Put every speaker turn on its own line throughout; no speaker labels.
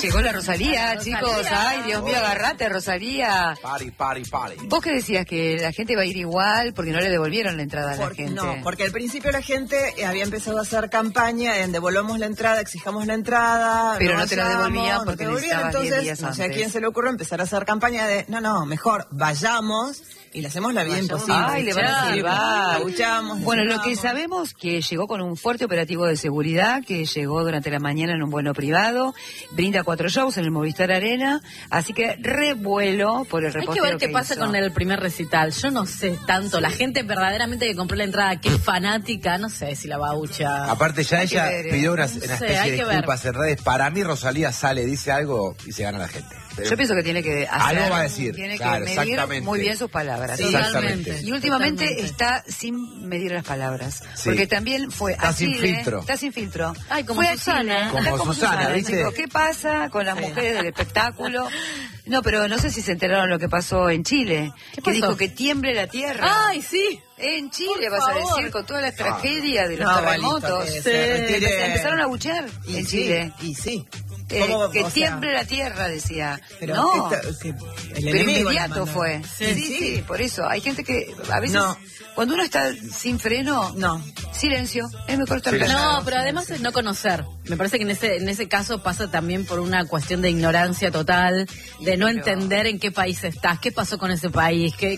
Llegó la Rosalía, chicos. Ay, Dios mío, agarrate, Rosalía.
Party.
¿Vos qué decías? ¿Que la gente va a ir igual porque no le devolvieron la entrada a la gente?
No, porque al principio la gente había empezado a hacer campaña en devolvamos la entrada, exijamos la entrada.
Pero no te la devolvían porque necesitabas 10 días antes.
No sé a quién se le ocurrió empezar a hacer campaña de, no, mejor vayamos y le hacemos la vida imposible.
Ay, le van a silbar. Bueno, lo que
sabemos
sabemos que llegó con un fuerte operativo de seguridad, que llegó durante la mañana en un vuelo privado, brinda 4 shows en el Movistar Arena, así que revuelo por el reportero.
Hay que ver qué pasa con el primer recital. Yo no sé tanto. La gente verdaderamente que compró la entrada, que es fanática, no sé si la baucha.
Aparte ya ella pidió una
sé,
especie
hay
de
que
disculpas en redes. Para mí Rosalía sale, dice algo y se gana la gente. Pero
yo pienso que tiene que hacer,
algo va a decir,
tiene
claro,
que medir muy bien sus palabras.
Sí,
exactamente.
Y últimamente
Totalmente.
está sin medir las palabras.
Sí.
Porque también fue
Está
a
sin
Chile.
filtro.
Está sin filtro.
Ay, como
fue
Susana.
A Chile,
Como
está
Susana, ¿viste?
chicos. ¿Qué pasa con las mujeres del espectáculo? No, pero no sé si se enteraron lo que pasó en Chile.
¿Qué
Que
pasó?
dijo que tiemble la tierra.
Ay, sí.
En Chile,
Por
vas a
favor.
decir, con todas las tragedias de los
No,
terremotos.
listo, que se retire.
Empezaron a buchear
Y
en
sí,
Chile.
Y sí.
Que
¿Cómo, o sea,
tiemble la tierra, decía.
Pero
no,
que el
pero
enemigo
inmediato
la mandó.
fue. Sí, por eso. Hay gente que a veces,
No.
cuando uno está sin freno,
No.
silencio, es mejor estar
Silencio.
callado.
No, pero además es no conocer. Me parece que en ese caso pasa también por una cuestión de ignorancia total, de no entender en qué país estás, qué pasó con ese país, qué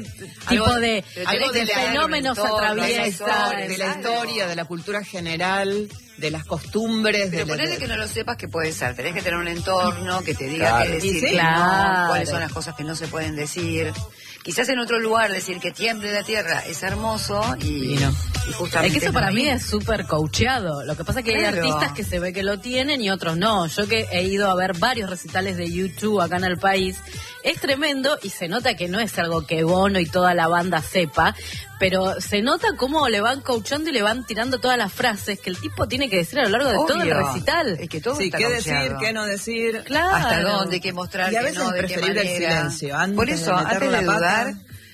tipo de
algo de
fenómenos
entorno,
atraviesa.
De la historia, de la cultura general, de las costumbres.
Pero
de
ponele que no lo sepas, que puede ser. Tenés que tener un entorno que te diga
Claro.
qué decir,
Y sí,
qué
claro.
no, cuáles son las cosas que no se pueden decir. Quizás en otro lugar decir que tiemble la tierra es hermoso y justamente
Es que eso para
no
mí
ahí.
es súper coacheado. Lo que pasa es que hay
Claro.
artistas que se ve que lo tienen y otros no. Yo que he ido a ver varios recitales de YouTube acá en el país, es tremendo y se nota que no es algo que Bono y toda la banda sepa, pero se nota cómo le van coachando y le van tirando todas las frases que el tipo tiene que decir a lo largo de todo el
Obvio.
recital.
Es que todo
Sí,
está
qué
coacheado.
decir, qué no decir.
Claro.
Hasta dónde, qué mostrar,
Y a
qué
veces
no, de qué
preferible el
manera.
silencio, antes
Por eso,
de meter
antes de
la pata.
dudar,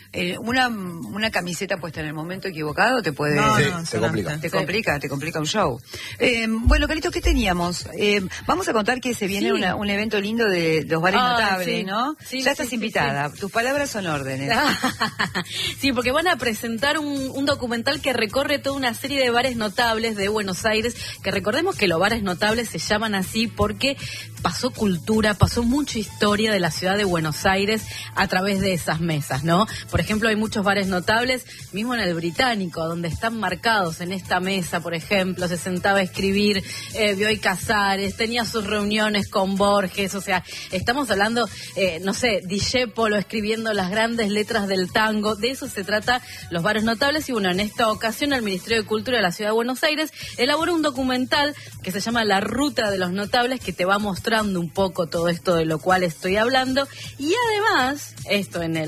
una camiseta puesta en el momento equivocado te puede...
No,
Sí,
no,
se complica.
Te complica un show. Bueno, Carlitos, ¿qué teníamos? Vamos a contar que se viene
Sí.
un evento lindo de los bares notables,
sí.
¿no?
Sí,
ya estás
sí,
invitada. Tus palabras son órdenes.
Sí, porque van a presentar un documental que recorre toda una serie de bares notables de Buenos Aires, que recordemos que los bares notables se llaman así porque pasó cultura, pasó mucha historia de la ciudad de Buenos Aires a través de esas mesas, ¿no? Por ejemplo, hay muchos bares notables, mismo en el Británico, donde están marcados en esta mesa, por ejemplo, se sentaba a escribir Bioy Casares, tenía sus reuniones con Borges, o sea, estamos hablando, no sé, Discépolo escribiendo las grandes letras del tango, de eso se trata los bares notables, y bueno, en esta ocasión el Ministerio de Cultura de la Ciudad de Buenos Aires elaboró un documental que se llama La Ruta de los Notables, que te va mostrando un poco todo esto de lo cual estoy hablando, y además, esto en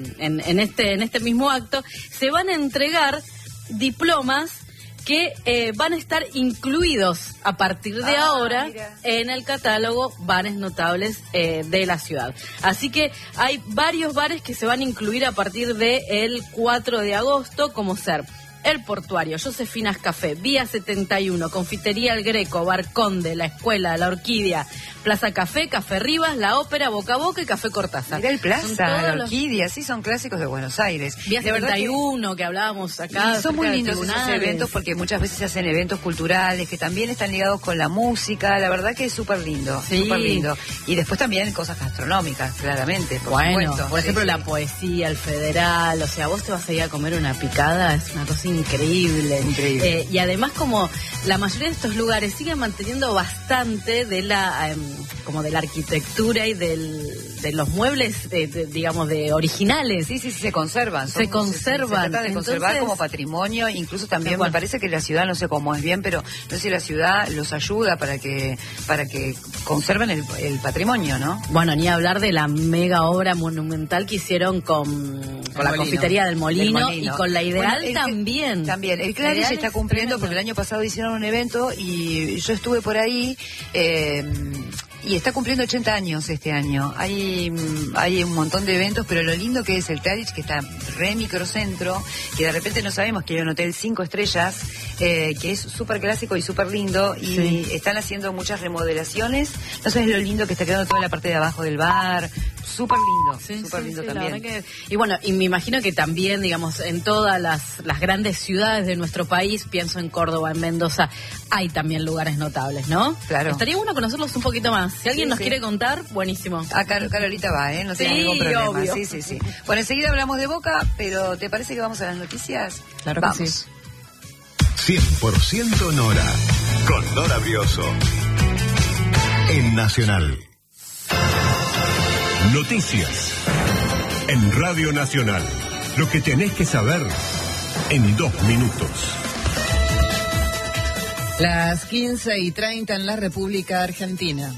este mismo acto, se van a entregar diplomas que van a estar incluidos a partir de ahora
mira.
en el catálogo Bares Notables de la ciudad. Así que hay varios bares que se van a incluir a partir del 4 de agosto, como ser El Portuario, Josefinas Café, Vía 71, Confitería El Greco, Bar Conde, La Escuela, La Orquídea, Plaza Café, Café Rivas, La Ópera, Boca a Boca y Café Cortázar.
Mirá el
Son
Plaza,
todos
la
los-
Orquídea, sí son clásicos de Buenos Aires.
Vía
De verdad que-
71, que hablábamos acá.
Y son muy
cerca de
lindos esos
tribunales.
eventos porque muchas veces se hacen eventos culturales que también están ligados con la música. La verdad que es súper lindo,
Sí.
súper lindo. Y después también cosas gastronómicas, claramente.
Bueno,
supuesto.
por ejemplo,
Sí,
la
sí.
poesía, el federal, o sea, vos te vas a ir a comer una picada, es una cosa increíble.
Increíble.
Y además, como la mayoría de estos lugares siguen manteniendo bastante de la como de la arquitectura y de los muebles, digamos, de originales.
Sí, se conservan.
Se conservan.
Se trata de conservar
Entonces-
como patrimonio. Incluso también
Tal cual.
me parece que la ciudad, no sé cómo es bien, pero no sé si la ciudad los ayuda para que conserven el patrimonio, ¿no?
Bueno, ni hablar de la mega obra monumental que hicieron con la
Molino.
confitería del Molino,
Del Molino.
y con la Ideal
Bueno,
también.
También. El
La
Claris
Ideal
está
es
cumpliendo
tremendo.
porque el año pasado hicieron un evento y yo estuve por ahí y está cumpliendo 80 años este año. Hay un montón de eventos, pero lo lindo que es el Claris, que está re microcentro, que de repente no sabemos que hay un hotel 5 estrellas, que es súper clásico y súper lindo, y están haciendo muchas remodelaciones. No sabes lo lindo que está quedando toda la parte de abajo del bar, súper lindo, súper lindo también.
Y bueno, y me imagino que también, digamos, en todas las grandes ciudades de nuestro país, pienso en Córdoba, en Mendoza, hay también lugares notables, ¿no?
Claro.
Estaría bueno conocerlos un poquito más. Si alguien nos quiere contar, buenísimo.
Carolita va, no tiene ningún problema. Obvio. Sí. Bueno, enseguida hablamos de Boca, pero ¿te parece que vamos a las noticias?
Claro
vamos.
que sí.
100% Nora, con Nora Brioso, en Nacional. Noticias, en Radio Nacional. Lo que tenés que saber en 2 minutos.
Las 15:30 en la República Argentina.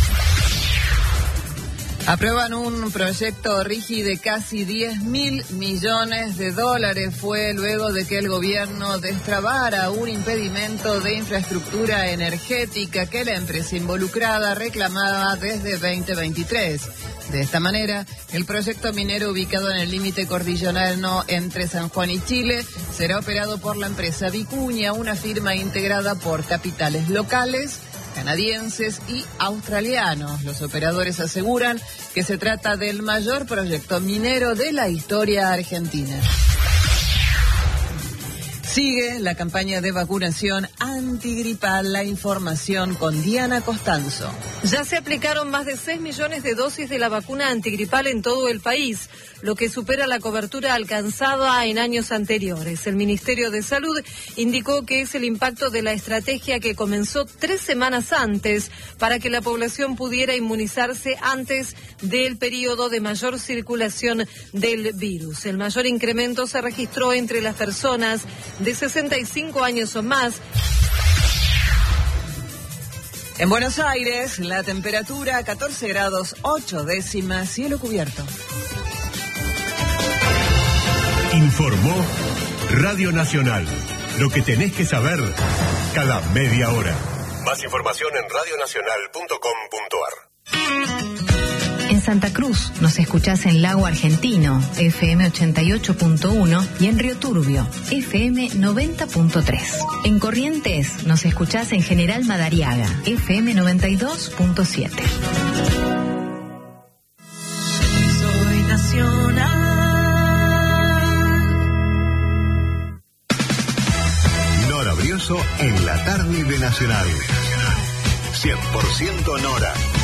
Aprueban un proyecto RIGI de casi 10.000 millones de dólares. Fue luego de que el gobierno destrabara un impedimento de infraestructura energética que la empresa involucrada reclamaba desde 2023. De esta manera, el proyecto minero ubicado en el límite cordillerano entre San Juan y Chile será operado por la empresa Vicuña, una firma integrada por capitales locales, canadienses y australianos. Los operadores aseguran que se trata del mayor proyecto minero de la historia argentina. Sigue la campaña de vacunación antigripal. La información con Diana Costanzo.
Ya se aplicaron más de 6 millones de dosis de la vacuna antigripal en todo el país, lo que supera la cobertura alcanzada en años anteriores. El Ministerio de Salud indicó que es el impacto de la estrategia que comenzó 3 semanas antes para que la población pudiera inmunizarse antes del periodo de mayor circulación del virus. El mayor incremento se registró entre las personas de 65 años o más.
En Buenos Aires, la temperatura 14 grados 8 décimas, cielo cubierto.
Informó Radio Nacional. Lo que tenés que saber cada media hora. Más información en radionacional.com.ar.
En Santa Cruz nos escuchás en Lago Argentino, FM 88.1, y en Río Turbio, FM 90.3. En Corrientes nos escuchás en General Madariaga, FM 92.7.
Soy nacional.
Nora Brioso en la tarde de Nacional. 100% Nora.